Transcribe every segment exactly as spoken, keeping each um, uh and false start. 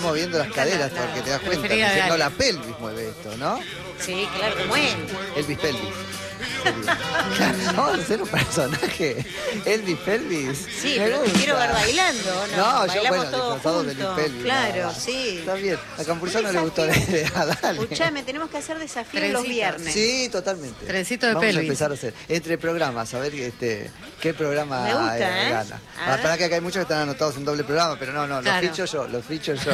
moviendo las caderas, la, la, porque te das cuenta. preferida de Diciendo, Ale. la pelvis mueve esto, ¿no? Sí, claro, como él. Elvis Pelvis. Vamos a hacer un personaje. Elvis Pelvis. Sí, Me pero te gusta. quiero ver bailando, ¿no? No, yo, Bailamos bueno, todos disfrazado de juntos. Elvis Pelvis. Claro, nada. sí. Está bien. A Campuzano Un no le gustó la desafío. idea. Dale. Escuchame, tenemos que hacer desafíos Trencito. los viernes. Sí, totalmente. Trencito de Vamos pelvis. a empezar a hacer. Entre programas, a ver este, qué programa Me gusta, eh, ¿eh? gana. A ver. Para que acá hay muchos que están anotados en doble programa, pero no, no, Claro. los ficho yo, los ficho yo.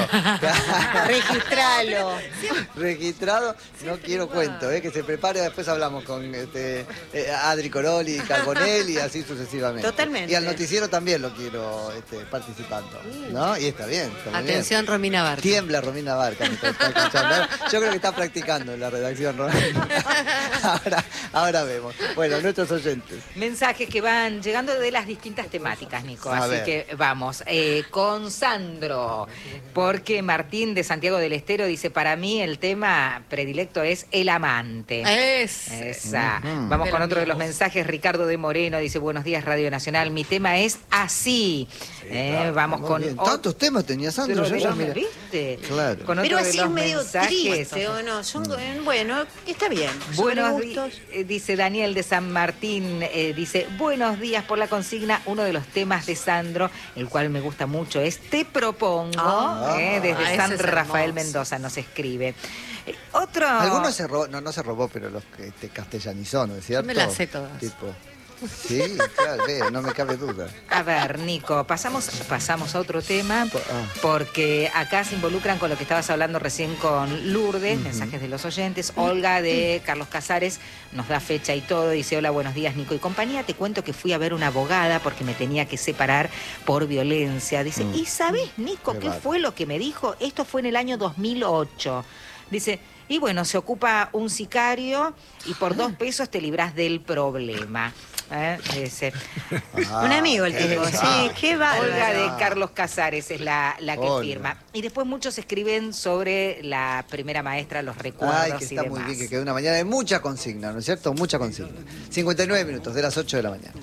Registralo. Registrado, no quiero cuento, eh, que se prepare, después hablamos con este, eh, Adri Coroli, Carbonelli y así sucesivamente. Totalmente. Y al noticiero también lo quiero este, participando, ¿no? Y está bien. Está muy Atención, bien. Romina Barca. Tiembla Romina Barca, me está, está escuchando. Yo creo que está practicando en la redacción, Romina. Ahora, ahora vemos. Bueno, nuestros oyentes. Mensajes que van llegando de las distintas temáticas, Nico. A Así ver. que vamos. Eh, con Sandro, porque Martín de Santiago del Estero dice, para mí el tema predilecto es el amante. Es. Esa. Ujú. Vamos De con los otro de los míos. mensajes. Ricardo de Moreno dice, buenos días Radio Nacional. Mi tema es así. Eh, Claro, vamos muy con bien. otro. Tantos temas tenía Sandro. Pero Yo ya, no me mira. viste. Claro. Con Pero otro de así los es medio mensajes. triste, ¿o no? Son, eh, bueno, está bien. Son Buenos di- gustos. eh, dice Daniel de San Martín, eh, dice, buenos días por la consigna. Uno de los temas de Sandro, el cual me gusta mucho, es Te Propongo, Ah, eh, desde ese San es Rafael hermoso. Mendoza nos escribe. Eh, otro... Algunos se robó, no, no se robó, pero los que te castellanizó, ¿no es cierto? me las sé todas. Tipo, sí, claro, veo, no me cabe duda. A ver, Nico, pasamos, pasamos a otro tema, Ah. porque acá se involucran con lo que estabas hablando recién con Lourdes, mensajes de los oyentes. Olga de Carlos Casares nos da fecha y todo, dice, hola, buenos días, Nico y compañía. Te cuento que fui a ver una abogada porque me tenía que separar por violencia. Dice, Mm. ¿y sabes, Nico, Qué qué bárbaro. fue lo que me dijo? Esto fue en el año dos mil ocho. Dice, y bueno, se ocupa un sicario y por dos pesos te librás del problema. ¿Eh? Dice. Ah, Un amigo el qué tipo, sí, pesado. qué bárbaro. Olga de Carlos Casares es la, la que Olga. firma. Y después muchos escriben sobre la primera maestra, los recuerdos Ay, que y está demás. muy bien, que quedó una mañana de mucha consigna, ¿no es cierto? Mucha consigna. cincuenta y nueve minutos de las ocho de la mañana.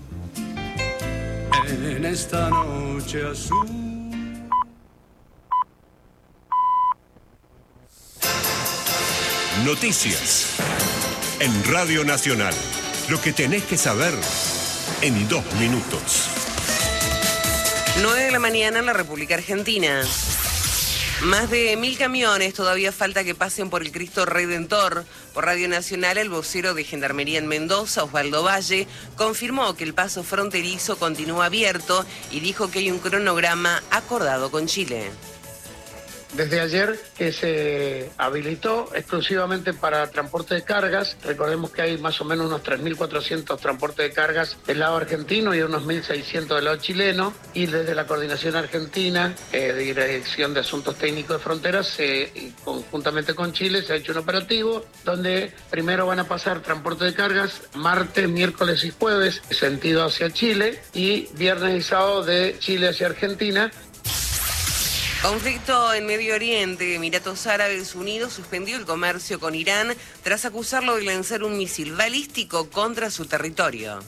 En esta noche azul. Noticias. En Radio Nacional. Lo que tenés que saber en dos minutos. nueve de la mañana en la República Argentina. Más de mil camiones todavía falta que pasen por el Cristo Redentor. Por Radio Nacional, el vocero de Gendarmería en Mendoza, Osvaldo Valle, confirmó que el paso fronterizo continúa abierto y dijo que hay un cronograma acordado con Chile. Desde ayer que se habilitó exclusivamente para transporte de cargas. Recordemos que hay más o menos unos tres mil cuatrocientos transportes de cargas del lado argentino y unos mil seiscientos del lado chileno. Y desde la Coordinación Argentina, eh, de Dirección de Asuntos Técnicos de Fronteras, eh, y conjuntamente con Chile se ha hecho un operativo donde primero van a pasar transporte de cargas martes, miércoles y jueves, sentido hacia Chile, y viernes y sábado de Chile hacia Argentina. Conflicto en Medio Oriente. Emiratos Árabes Unidos suspendió el comercio con Irán tras acusarlo de lanzar un misil balístico contra su territorio.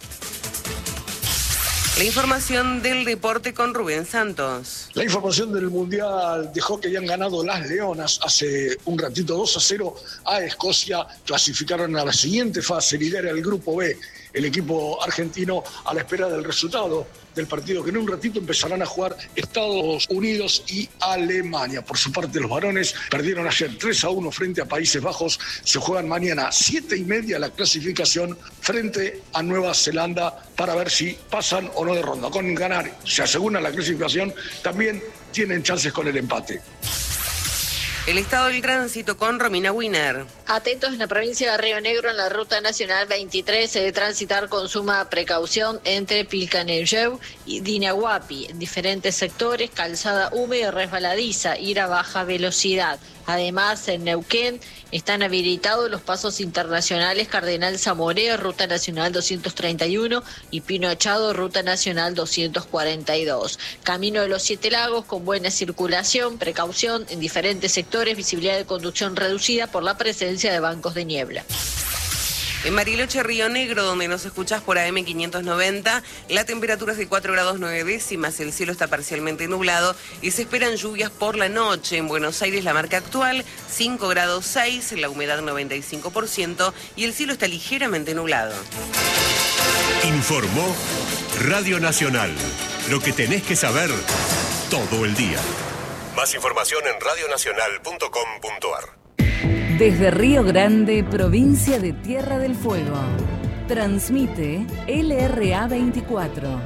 La información del deporte con Rubén Santos. La información del Mundial de Hockey, han ganado las Leonas hace un ratito dos a cero a Escocia, clasificaron a la siguiente fase, lidera el grupo B, el equipo argentino a la espera del resultado del partido que en un ratito empezarán a jugar Estados Unidos y Alemania. Por su parte, los varones perdieron ayer tres a uno frente a Países Bajos. Se juegan mañana siete y media la clasificación frente a Nueva Zelanda para ver si pasan o no de ronda. Con ganar se asegura la clasificación, también tienen chances con el empate. El estado del tránsito con Romina Wiener. Atentos en la provincia de Río Negro, en la ruta nacional veintitrés, se debe transitar con suma precaución entre Pilcanelleu y Dinahuapi. En diferentes sectores, calzada húmeda y resbaladiza, ir a baja velocidad. Además, en Neuquén están habilitados los pasos internacionales Cardenal Zamoré, Ruta Nacional doscientos treinta y uno, y Pino Achado, Ruta Nacional doscientos cuarenta y dos. Camino de los Siete Lagos con buena circulación, precaución en diferentes sectores, visibilidad de conducción reducida por la presencia de bancos de niebla. En Bariloche, Río Negro, donde nos escuchás por A M quinientos noventa, la temperatura es de cuatro grados nueve décimas, el cielo está parcialmente nublado y se esperan lluvias por la noche. En Buenos Aires, la marca actual, cinco grados seis, la humedad noventa y cinco por ciento y el cielo está ligeramente nublado. Informó Radio Nacional. Lo que tenés que saber todo el día. Más información en radio nacional punto com punto a r. Desde Río Grande, provincia de Tierra del Fuego, transmite L R A veinticuatro.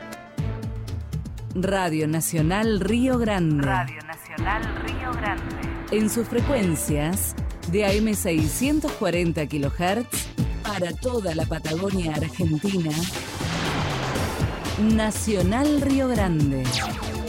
Radio Nacional Río Grande. Radio Nacional Río Grande. En sus frecuencias de A M seiscientos cuarenta kilohertz para toda la Patagonia Argentina. Nacional Río Grande.